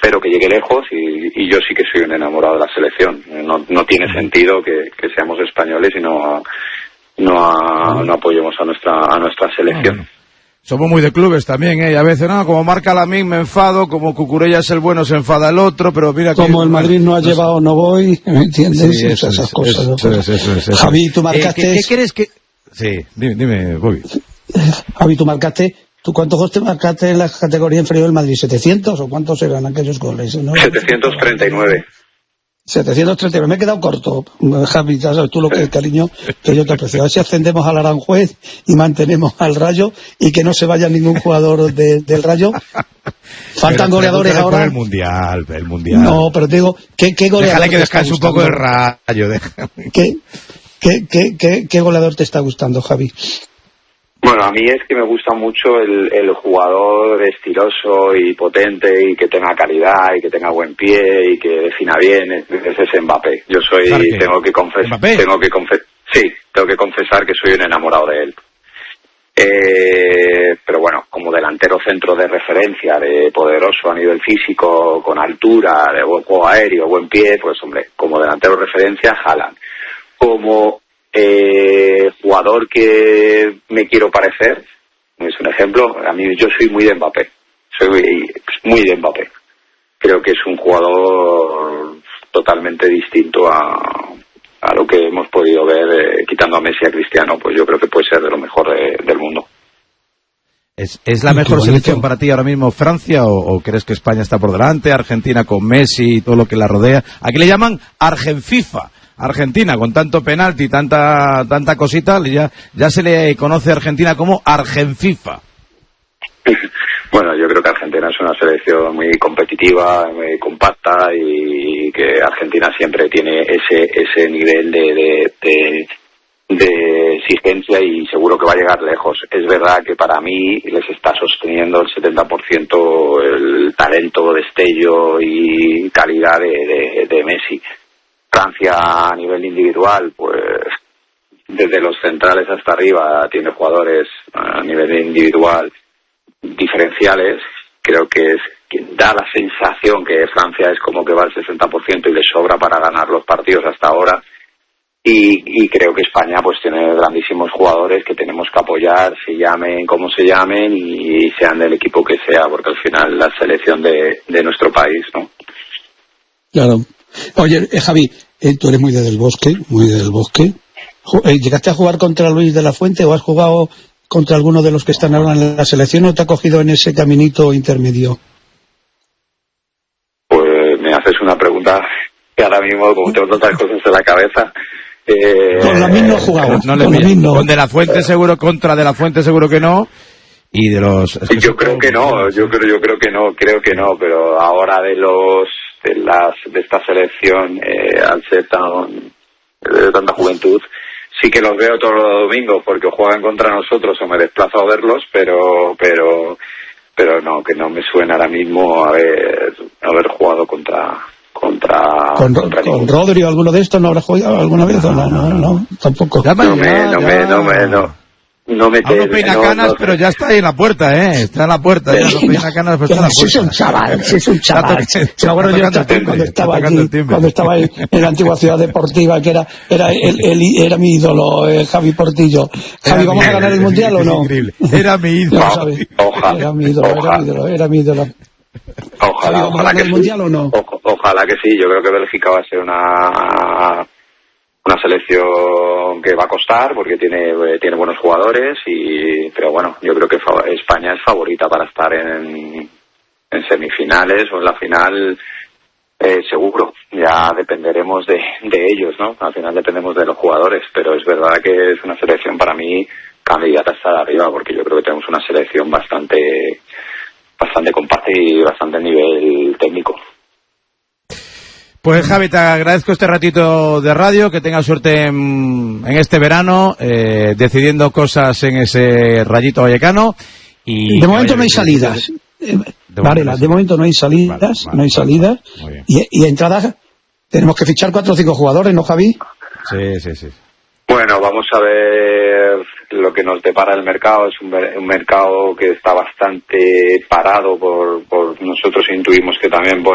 espero que llegue lejos y yo sí que soy un enamorado de la selección. No tiene sentido que seamos españoles y no apoyemos a nuestra selección. Somos muy de clubes también, ¿eh? Y a veces, como marca Lamine me enfado, como Cucurella es el bueno se enfada el otro, pero mira que... Como el Madrid no ha llevado, no voy, ¿me entiendes? Sí, esas cosas. Eso. Javi, tú marcaste... ¿Qué crees que...? Sí, dime, Bobby. Javi, ¿tú cuántos goles te marcaste en la categoría inferior del Madrid? ¿700 o cuántos eran aquellos goles? ¿No? 739. 739, me he quedado corto, Javi, ya sabes tú lo que es, cariño, que yo te aprecio. A ver si ascendemos al Aranjuez y mantenemos al Rayo y que no se vaya ningún jugador del Rayo. Faltan goleadores ahora. El mundial. No, pero te digo, ¿qué goleador? Déjale que descanse un poco el Rayo. ¿Qué goleador te está gustando, Javi? Bueno, a mí es que me gusta mucho el jugador estiloso y potente y que tenga calidad y que tenga buen pie y que defina bien. Ese es Mbappé. Yo tengo que confesar que soy un enamorado de él. Pero bueno, como delantero centro de referencia, de poderoso a nivel físico, con altura, de buen juego aéreo, buen pie, pues hombre, como delantero de referencia, Haaland. Como jugador que me quiero parecer, es un ejemplo, yo soy muy de Mbappé, creo que es un jugador totalmente distinto a lo que hemos podido ver, quitando a Messi y a Cristiano, pues yo creo que puede ser de lo mejor del mundo. ¿Es la mejor selección para ti ahora mismo Francia o crees que España está por delante, Argentina con Messi y todo lo que la rodea? Aquí le llaman Argenfifa. Argentina, con tanto penalti, tanta cosita, ya se le conoce a Argentina como Argenfifa. Bueno, yo creo que Argentina es una selección muy competitiva, muy compacta y que Argentina siempre tiene ese nivel de exigencia y seguro que va a llegar lejos. Es verdad que para mí les está sosteniendo el 70% el talento, destello y calidad de Messi. Francia a nivel individual, pues desde los centrales hasta arriba tiene jugadores a nivel individual diferenciales. Creo que da la sensación que Francia es como que va al 60% y le sobra para ganar los partidos hasta ahora. Y creo que España pues tiene grandísimos jugadores que tenemos que apoyar, se llamen como se llamen y sean del equipo que sea, porque al final la selección de nuestro país, ¿no? Claro. Oye, Javi, tú eres muy del Bosque. ¿Llegaste a jugar contra Luis de la Fuente o has jugado contra alguno de los que están ahora en la selección o te ha cogido en ese caminito intermedio? Pues me haces una pregunta que ahora mismo, como tengo tantas cosas en la cabeza... Con la misma no he jugado. Con De la Fuente seguro, contra De la Fuente seguro que no. Y de los... yo creo que no, creo que no, pero ahora de esta selección, al ser de tanta juventud, sí que los veo todos los domingos porque juegan contra nosotros o me desplazo a verlos, pero no, que no me suena ahora mismo haber jugado contra Rodri o alguno de estos. ¿No habrá jugado alguna vez? No, tampoco. No me aún no peina canas, pero ya está ahí en la puerta, está en la puerta. Ya no peina canas, pero está en la puerta. Sí es un chaval. Me acuerdo yo cuando estaba allí, en la antigua ciudad deportiva, que era mi ídolo, Javi Portillo. Javi, ¿vamos a ganar el mundial o no? Era mi ídolo. Ojalá. Era mi ídolo. Ojalá, ¿vamos a ganar el mundial o no? Ojalá que sí. Yo creo que Bélgica va a ser una selección que va a costar porque tiene buenos jugadores pero bueno, yo creo que España es favorita para estar en semifinales o en la final, seguro. Ya dependeremos de ellos, ¿no? Al final dependemos de los jugadores, pero es verdad que es una selección para mí candidata a estar arriba porque yo creo que tenemos una selección bastante compacta y bastante nivel técnico. Pues Javi, te agradezco este ratito de radio, que tengas suerte en este verano, decidiendo cosas en ese Rayito Vallecano. Y de momento no hay salidas. De momento no hay salidas, vale, no hay salidas. Y entradas, tenemos que fichar 4 o 5 jugadores, ¿no, Javi? Sí. Bueno, vamos a ver lo que nos depara el mercado. Es un mercado que está bastante parado por nosotros intuimos que también